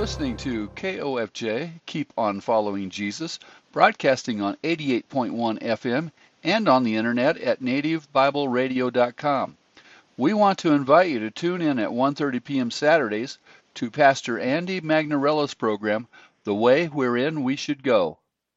listening to KOFJ, Keep On Following Jesus, broadcasting on 88.1 FM and on the internet at nativebibleradio.com. We want to invite you to tune in at 1:30 p.m. Saturdays to Pastor Andy Magnarella's program, The Way Wherein We Should Go.